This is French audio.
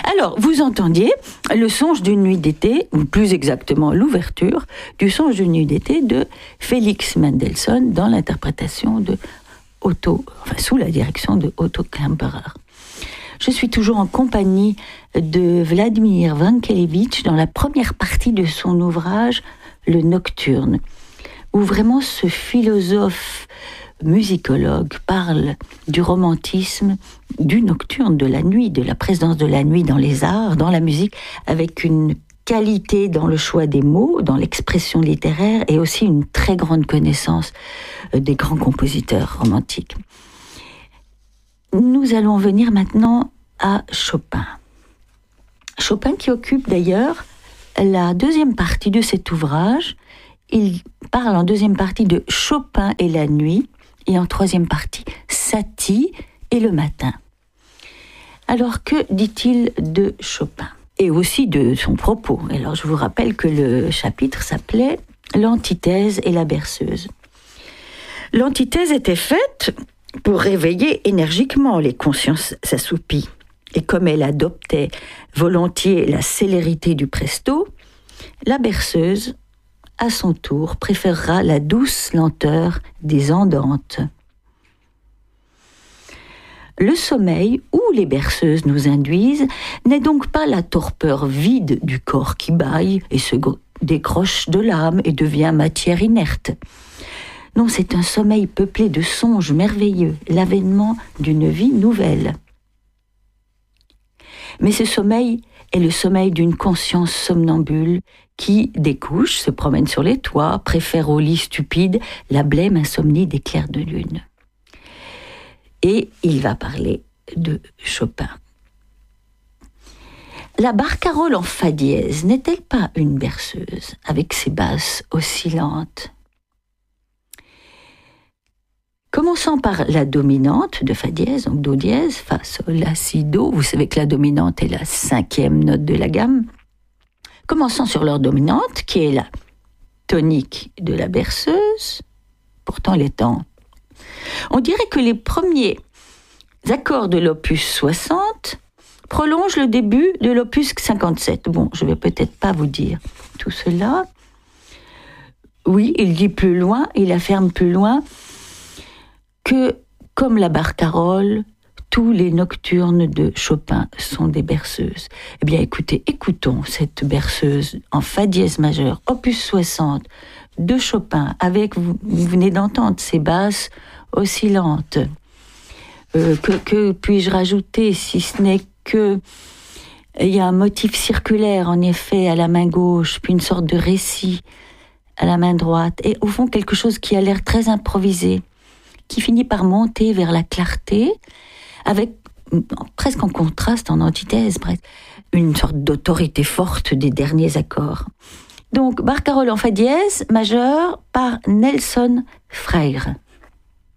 Alors, vous entendiez le songe d'une nuit d'été, ou plus exactement l'ouverture du songe d'une nuit d'été de Félix Mendelssohn dans l'interprétation de sous la direction de Otto Klemperer. Je suis toujours en compagnie de Vladimir Vankelevitch dans la première partie de son ouvrage Le Nocturne, où vraiment ce philosophe musicologue parle du romantisme, du nocturne, de la nuit, de la présence de la nuit dans les arts, dans la musique, avec une qualité dans le choix des mots, dans l'expression littéraire, et aussi une très grande connaissance des grands compositeurs romantiques. Nous allons venir maintenant à Chopin. Chopin qui occupe d'ailleurs la deuxième partie de cet ouvrage. Il parle en deuxième partie de Chopin et la nuit, et en troisième partie, Satie et le matin. Alors, que dit-il de Chopin ? Et aussi de son propos. Alors, je vous rappelle que le chapitre s'appelait « L'antithèse et la berceuse ». L'antithèse était faite pour réveiller énergiquement les consciences assoupies. Et comme elle adoptait volontiers la célérité du presto, la berceuse, à son tour, préférera la douce lenteur des andantes. Le sommeil, où les berceuses nous induisent, n'est donc pas la torpeur vide du corps qui bâille et se décroche de l'âme et devient matière inerte. Non, c'est un sommeil peuplé de songes merveilleux, l'avènement d'une vie nouvelle. Mais ce sommeil est le sommeil d'une conscience somnambule qui découche, se promène sur les toits, préfère au lit stupide la blême insomnie des clairs de lune. Et il va parler de Chopin. La barcarolle en fa dièse n'est-elle pas une berceuse, avec ses basses oscillantes ? Commençant par la dominante de fa dièse, donc do dièse, fa, sol, la, si, do. Vous savez que la dominante est la 5e note de la gamme. Commençons sur leur dominante, qui est la tonique de la berceuse. Pourtant, elle est en... On dirait que les premiers accords de l'opus 60 prolongent le début de l'opus 57. Bon, je ne vais peut-être pas vous dire tout cela. Oui, il dit plus loin, il affirme plus loin que, comme la barcarolle, tous les nocturnes de Chopin sont des berceuses. Eh bien, écoutons cette berceuse en fa dièse majeur, opus 60 de Chopin, avec, vous venez d'entendre, ces basses oscillantes. Que puis-je rajouter, si ce n'est que il y a un motif circulaire, en effet, à la main gauche, puis une sorte de récit à la main droite, et au fond quelque chose qui a l'air très improvisé, qui finit par monter vers la clarté, avec presque en contraste, en antithèse, presque, une sorte d'autorité forte des derniers accords. Donc, barcarolle en fa dièse majeur par Nelson Freire.